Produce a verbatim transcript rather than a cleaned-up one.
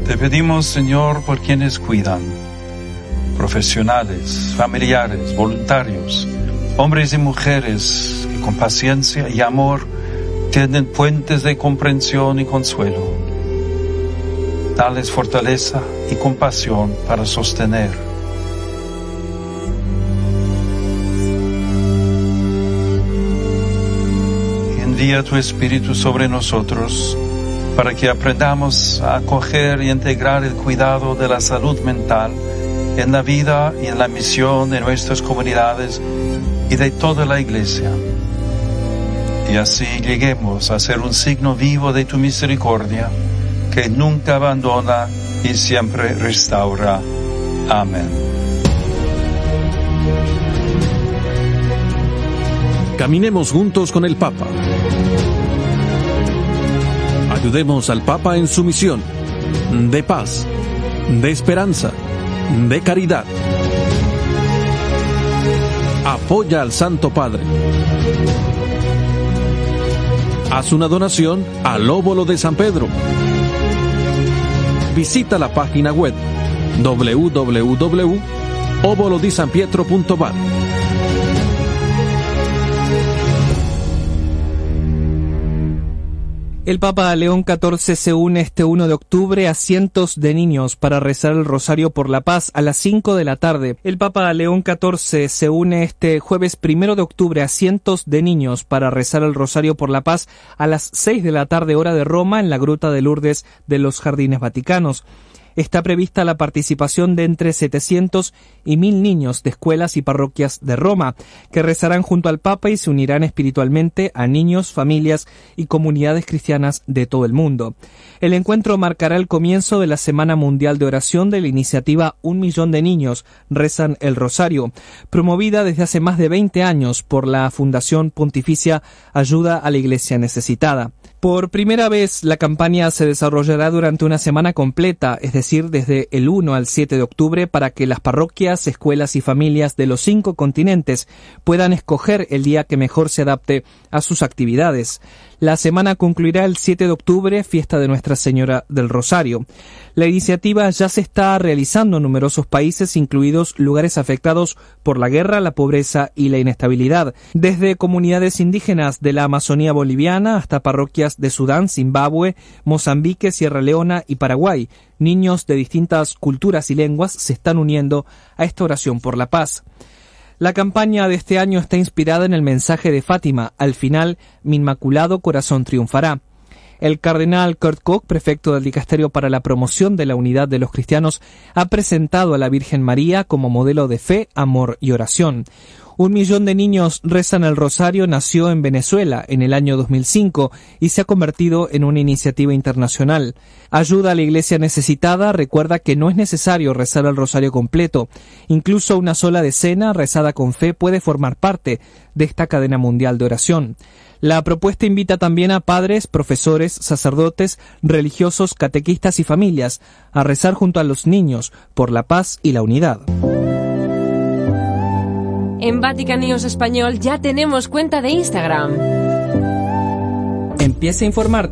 Te pedimos, Señor, por quienes cuidan, profesionales, familiares, voluntarios, hombres y mujeres que con paciencia y amor tienden puentes de comprensión y consuelo. Dales fortaleza y compasión para sostener. Envía tu Espíritu sobre nosotros para que aprendamos a acoger y integrar el cuidado de la salud mental en la vida y en la misión de nuestras comunidades y de toda la Iglesia. Y así lleguemos a ser un signo vivo de tu misericordia, que nunca abandona y siempre restaura. Amén. Caminemos juntos con el Papa. Ayudemos al Papa en su misión de paz, de esperanza, de caridad. Apoya al Santo Padre. Haz una donación al Óbolo de San Pedro. Visita la página web doble u doble u doble u punto óbolo di san pietro punto va. El Papa León catorce se une este uno de octubre a cientos de niños para rezar el Rosario por la Paz a las cinco de la tarde. El Papa León catorce se une este jueves primero de octubre a cientos de niños para rezar el Rosario por la Paz a las seis de la tarde hora de Roma en la Gruta de Lourdes de los Jardines Vaticanos. Está prevista la participación de entre setecientos y mil niños de escuelas y parroquias de Roma, que rezarán junto al Papa y se unirán espiritualmente a niños, familias y comunidades cristianas de todo el mundo. El encuentro marcará el comienzo de la Semana Mundial de Oración de la iniciativa Un Millón de Niños Rezan el Rosario, promovida desde hace más de veinte años por la Fundación Pontificia Ayuda a la Iglesia Necesitada. Por primera vez, la campaña se desarrollará durante una semana completa, es decir, desde el uno al siete de octubre, para que las parroquias, escuelas y familias de los cinco continentes puedan escoger el día que mejor se adapte a sus actividades. La semana concluirá el siete de octubre, fiesta de Nuestra Señora del Rosario. La iniciativa ya se está realizando en numerosos países, incluidos lugares afectados por la guerra, la pobreza y la inestabilidad, desde comunidades indígenas de la Amazonía boliviana hasta parroquias de Sudán, Zimbabue, Mozambique, Sierra Leona y Paraguay. Niños de distintas culturas y lenguas se están uniendo a esta oración por la paz. La campaña de este año está inspirada en el mensaje de Fátima: al final, mi inmaculado corazón triunfará. El cardenal Kurt Koch, prefecto del Dicasterio para la Promoción de la Unidad de los Cristianos, ha presentado a la Virgen María como modelo de fe, amor y oración. Un millón de niños rezan el Rosario nació en Venezuela en el año dos mil cinco y se ha convertido en una iniciativa internacional. Ayuda a la Iglesia Necesitada recuerda que no es necesario rezar el Rosario completo. Incluso una sola decena rezada con fe puede formar parte de esta cadena mundial de oración. La propuesta invita también a padres, profesores, sacerdotes, religiosos, catequistas y familias a rezar junto a los niños por la paz y la unidad. En Vatican News Español ya tenemos cuenta de Instagram. Empieza a informarte